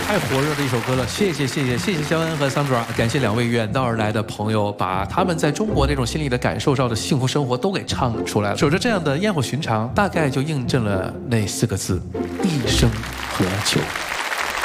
太火热的一首歌了，谢谢肖恩和桑德拉，感谢两位远道而来的朋友，把他们在中国那种心里的感受上的幸福生活都给唱出来了。守着这样的烟火寻常，大概就印证了那4个字：一生何求。